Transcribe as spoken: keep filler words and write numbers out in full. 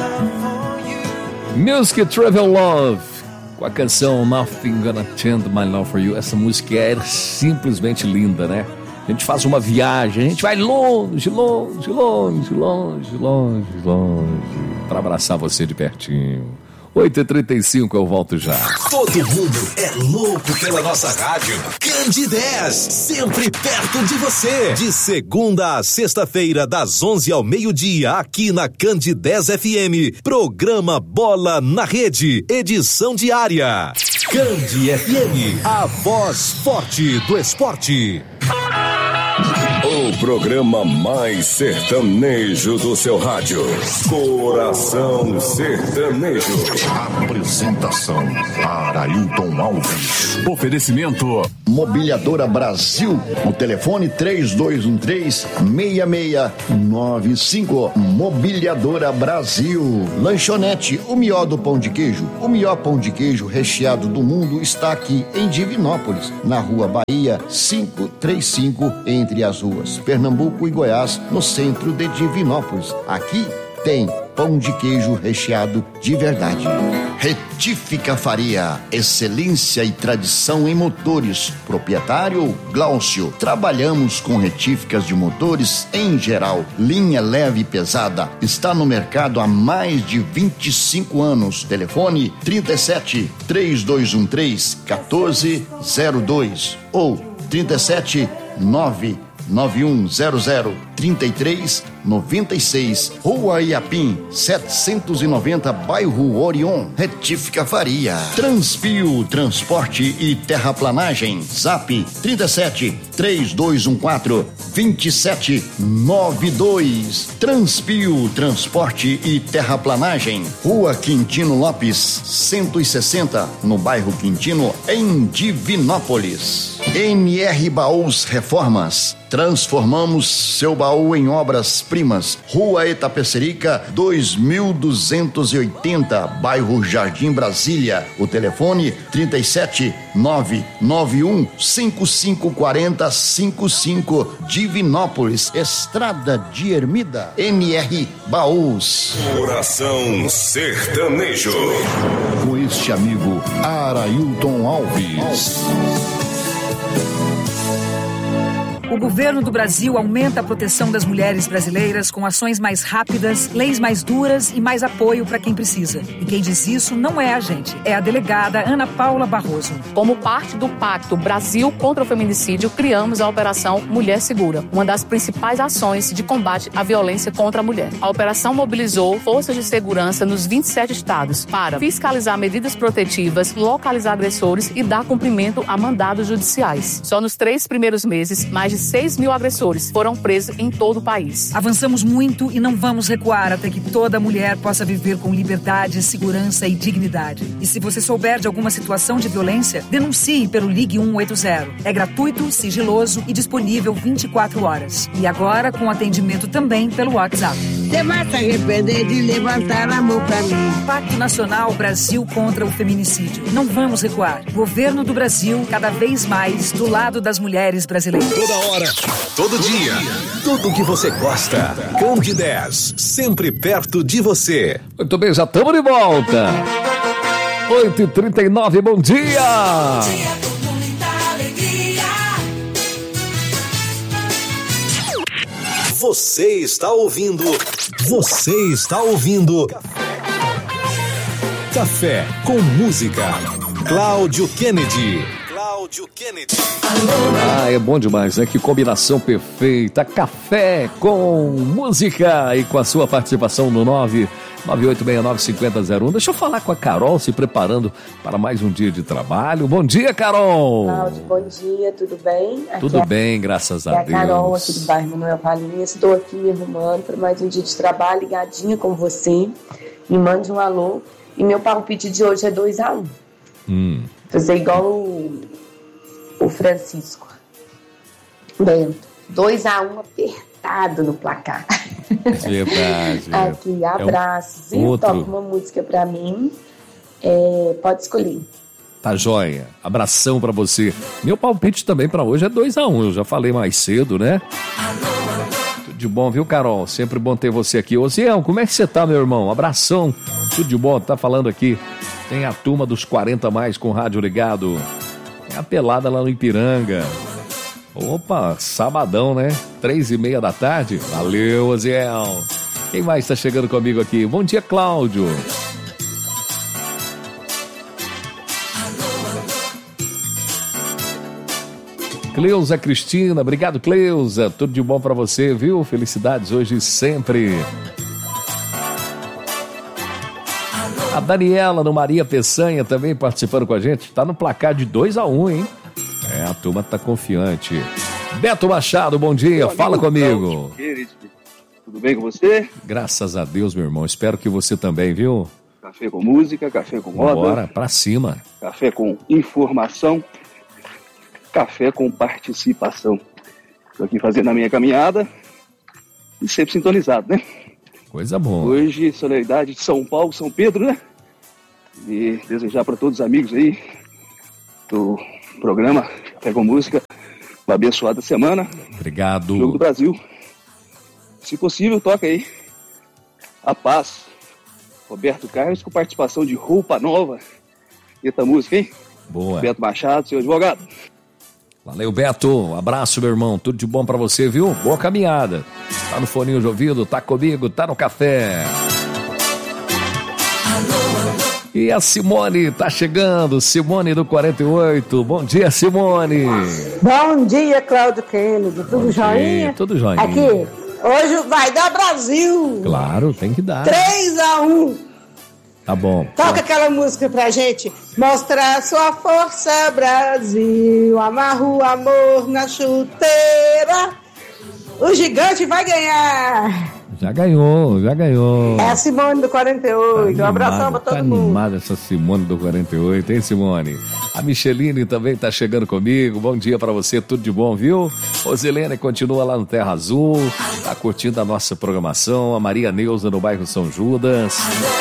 Music Travel Love, com a canção Nothing Gonna Change My Love For You. Essa música é simplesmente linda, né? A gente faz uma viagem, a gente vai longe, longe, longe, longe, longe, longe, para abraçar você de pertinho. oito e trinta e cinco, eu volto já. Todo mundo é louco pela nossa rádio. Candidez, sempre perto de você. De segunda a sexta-feira, das onze ao meio-dia, aqui na Candidez F M. Programa Bola na Rede, edição diária. Candi F M, a voz forte do esporte. O programa mais sertanejo do seu rádio. Coração Sertanejo. Apresentação: Arailton Alves. Oferecimento: Mobiliadora Brasil. O telefone três dois um três, seis seis nove cinco. Mobiliadora Brasil. Lanchonete O Mió do Pão de Queijo. O melhor pão de queijo recheado do mundo está aqui em Divinópolis, na Rua Bahia quinhentos e trinta e cinco, entre as ruas Pernambuco e Goiás, no centro de Divinópolis. Aqui tem pão de queijo recheado de verdade. Retífica Faria, excelência e tradição em motores. Proprietário Glaucio. Trabalhamos com retíficas de motores em geral. Linha leve e pesada. Está no mercado há mais de vinte e cinco anos. Telefone trinta e sete, três dois um três, um quatro zero dois ou trinta e sete, nove nove um zero zero, trinta e três noventa e seis, Rua Iapim, setecentos e noventa, bairro Orion. Retífica Faria. Transpio, transporte e terraplanagem. Zap trinta e sete, três dois um quatro, dois sete nove dois. Transpio, transporte e terraplanagem. Rua Quintino Lopes, cento e sessenta, no bairro Quintino, em Divinópolis. N R Baús Reformas. Transformamos seu baú em obras-primas. Rua Itapecerica, dois mil duzentos e oitenta, bairro Jardim Brasília. O telefone trinta e sete, nove nove um, cinco cinco quatro zero cinco cinco, Divinópolis, Estrada de Ermida. N R Baús. Coração Sertanejo. Com este amigo Arailton Alves. O governo do Brasil aumenta a proteção das mulheres brasileiras com ações mais rápidas, leis mais duras e mais apoio para quem precisa. E quem diz isso não é a gente, é a delegada Ana Paula Barroso. Como parte do Pacto Brasil contra o Feminicídio, criamos a Operação Mulher Segura, uma das principais ações de combate à violência contra a mulher. A operação mobilizou forças de segurança nos vinte e sete estados para fiscalizar medidas protetivas, localizar agressores e dar cumprimento a mandados judiciais. Só nos três primeiros meses, mais de seis mil agressores foram presos em todo o país. Avançamos muito e não vamos recuar até que toda mulher possa viver com liberdade, segurança e dignidade. E se você souber de alguma situação de violência, denuncie pelo Ligue um oito zero. É gratuito, sigiloso e disponível vinte e quatro horas. E agora com atendimento também pelo WhatsApp. Você vai se arrepender de levantar a mão pra mim. Pacto Nacional Brasil contra o Feminicídio. Não vamos recuar. Governo do Brasil, cada vez mais do lado das mulheres brasileiras. Toda hora, todo dia, tudo o que você gosta. Candidez, sempre perto de você. Muito bem, já estamos de volta. oito e trinta e nove, bom dia. Bom dia com muita alegria. Você está ouvindo, você está ouvindo Café com Música. Cláudio Kennedy. Cláudio Kennedy. Ah, é bom demais, né? Que combinação perfeita. Café com música e com a sua participação no nove nove oito seis nove cinco zero zero um. Deixa eu falar com a Carol, se preparando para mais um dia de trabalho. Bom dia, Carol! Cláudio, bom dia, tudo bem? Aqui tudo é, bem, graças a é Deus. É a Carol, aqui do bairro Manuel Valinhas. Estou aqui me arrumando para mais um dia de trabalho, ligadinha com você. Me mande um alô. E meu palpite de hoje é dois a um. Hum. Fazer igual o, o Francisco Bento. dois a um apertado no placar. Verdade. Aqui, abraços. É um e outro. toca uma música pra mim. É, pode escolher. Tá joia. Abração pra você. Meu palpite também pra hoje é dois a um. Eu já falei mais cedo, né? de bom, viu, Carol? Sempre bom ter você aqui. Ô, Ziel, como é que você tá, meu irmão? Abração. Tudo de bom, tá falando aqui. Tem a turma dos quarenta mais com o rádio ligado. Tem a pelada lá no Ipiranga. Opa, sabadão, né? Três e meia da tarde. Valeu, Oziel. Quem mais tá chegando comigo aqui? Bom dia, Cláudio. Cleusa Cristina, obrigado, Cleusa. Tudo de bom pra você, viu? Felicidades hoje e sempre. A Daniela no Maria Peçanha também participando com a gente. Tá no placar de dois a um, hein? É, a turma tá confiante. Beto Machado, bom dia. Fala comigo. Tudo bem com você? Graças a Deus, meu irmão. Espero que você também, viu? Café com música, café com moda. Bora, pra cima. Café com informação. Café com participação. Estou aqui fazendo a minha caminhada e sempre sintonizado, né? Coisa boa. Hoje, solenidade de São Paulo, São Pedro, né? E desejar para todos os amigos aí do programa Café com Música uma abençoada semana. Obrigado. Jogo do Brasil. Se possível, toca aí A Paz. Roberto Carlos com participação de Roupa Nova. Eita música, hein? Boa. Beto Machado, seu advogado. Valeu, Beto. Um abraço, meu irmão. Tudo de bom pra você, viu? Boa caminhada. Tá no foninho de ouvido, tá comigo, tá no café. E a Simone tá chegando. Simone do quarenta e oito. Bom dia, Simone. Bom dia, Cláudio Kennedy. Tudo Bom joinha? dia, tudo joinha. Aqui, hoje vai dar Brasil. Claro, tem que dar. três a um. Tá bom. Toca aquela música pra gente. Mostra a sua força, Brasil. Amarra o amor na chuteira. O gigante vai ganhar. Já ganhou, já ganhou. É a Simone do quarenta e oito. Tá um abração pra todo tá mundo. Animada essa Simone do quarenta e oito, hein, Simone? A Micheline também tá chegando comigo. Bom dia pra você, tudo de bom, viu? Rosilene continua lá no Terra Azul. Tá curtindo a nossa programação. A Maria Neuza no bairro São Judas.